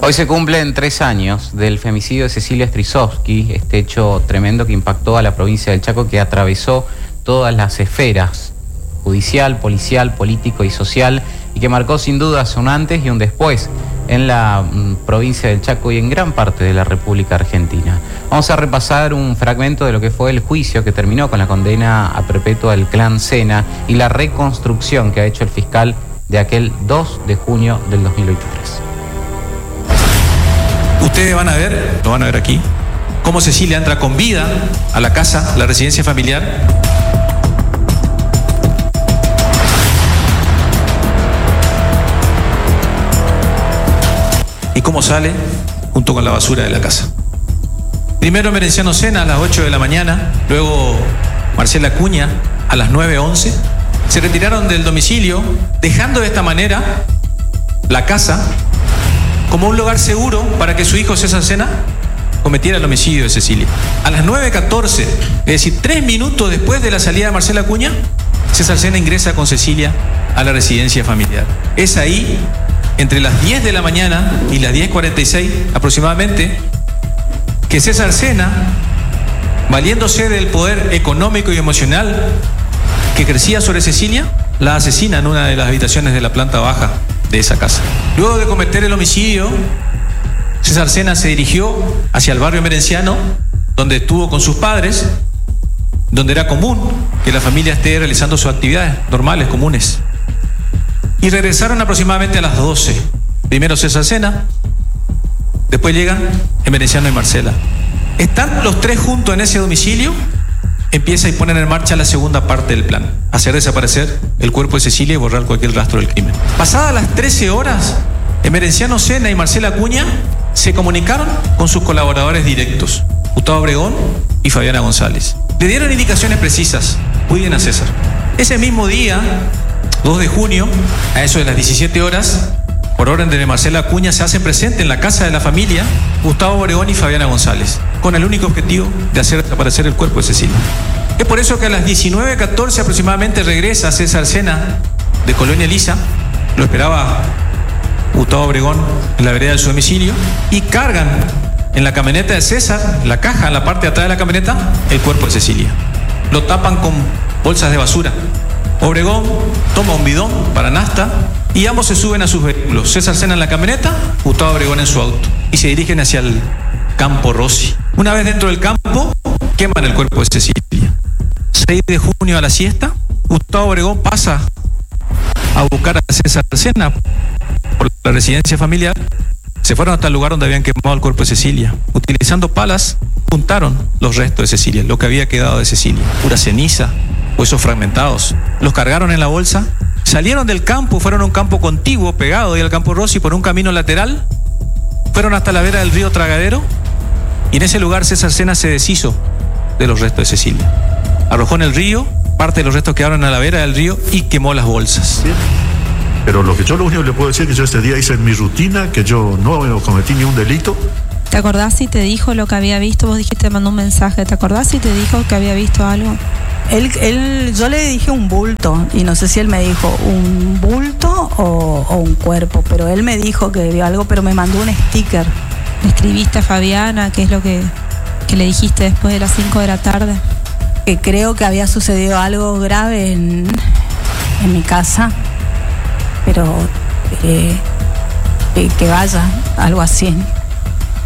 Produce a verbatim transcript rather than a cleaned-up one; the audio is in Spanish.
Hoy se cumplen tres años del femicidio de Cecilia Strisovsky, este hecho tremendo que impactó a la provincia del Chaco, que atravesó todas las esferas, judicial, policial, político y social, y que marcó sin dudas un antes y un después en la mm, provincia del Chaco y en gran parte de la República Argentina. Vamos a repasar un fragmento de lo que fue el juicio que terminó con la condena a perpetua del clan Sena y la reconstrucción que ha hecho el fiscal de aquel dos de junio del dos mil veintitrés. Ustedes van a ver, lo van a ver aquí, cómo Cecilia entra con vida a la casa, la residencia familiar. Y cómo sale junto con la basura de la casa. Primero Emerenciano Sena a las ocho de la mañana, luego Marcela Acuña a las nueve once. Se retiraron del domicilio, dejando de esta manera la casa como un lugar seguro para que su hijo César Sena cometiera el homicidio de Cecilia. A las nueve catorce, es decir, tres minutos después de la salida de Marcela Acuña, César Sena ingresa con Cecilia a la residencia familiar. Es ahí, entre las diez de la mañana y las diez cuarenta y seis aproximadamente, que César Sena, valiéndose del poder económico y emocional que crecía sobre Cecilia, la asesina en una de las habitaciones de la planta baja de esa casa. Luego de cometer el homicidio, César Sena se dirigió hacia el barrio Emerenciano, donde estuvo con sus padres, donde era común que la familia esté realizando sus actividades normales, comunes. Y regresaron aproximadamente a las doce. Primero César Sena, después llegan Emerenciano y Marcela. Están los tres juntos en ese domicilio. Empieza y ponen en marcha la segunda parte del plan: hacer desaparecer el cuerpo de Cecilia y borrar cualquier rastro del crimen. Pasadas las trece horas, Emerenciano Sena y Marcela Acuña se comunicaron con sus colaboradores directos, Gustavo Obregón y Fabiana González. Le dieron indicaciones precisas: cuiden a César. Ese mismo día, dos de junio, a eso de las diecisiete horas, por orden de Marcela Acuña, se hacen presentes en la casa de la familia Gustavo Obregón y Fabiana González, con el único objetivo de hacer desaparecer el cuerpo de Cecilia. Es por eso que a las diecinueve catorce aproximadamente regresa César Sena de Colonia Elisa. Lo esperaba Gustavo Obregón en la vereda de su domicilio, y cargan en la camioneta de César, en la caja, en la parte de atrás de la camioneta, el cuerpo de Cecilia. Lo tapan con bolsas de basura. Obregón toma un bidón para nafta y ambos se suben a sus vehículos. César Sena en la camioneta, Gustavo Obregón en su auto, y se dirigen hacia el campo Rossi. Una vez dentro del campo, queman el cuerpo de Cecilia. seis de junio a la siesta, Gustavo Obregón pasa a buscar a César Sena por la residencia familiar. Se fueron hasta el lugar donde habían quemado el cuerpo de Cecilia. Utilizando palas, juntaron los restos de Cecilia, lo que había quedado de Cecilia, pura ceniza, huesos fragmentados. Los cargaron en la bolsa, salieron del campo, fueron a un campo contiguo, pegado ahí al campo Rossi, por un camino lateral, fueron hasta la vera del río Tragadero, y en ese lugar César Sena se deshizo de los restos de Cecilia. Arrojó en el río, parte de los restos quedaron a la vera del río y quemó las bolsas. Bien. Pero lo que yo lo único que le puedo decir es que yo este día hice mi rutina, que yo no cometí ni un delito. ¿Te acordás si te dijo lo que había visto? Vos dijiste, mandó un mensaje. ¿Te acordás si te dijo que había visto algo? Él, él, yo le dije un bulto, y no sé si él me dijo un bulto o, o un cuerpo, pero él me dijo que vio algo, pero me mandó un sticker. ¿Le escribiste a Fabiana? ¿Qué es lo que, que le dijiste después de las cinco de la tarde? Que creo que había sucedido algo grave en, en mi casa, pero eh, eh, que vaya, algo así.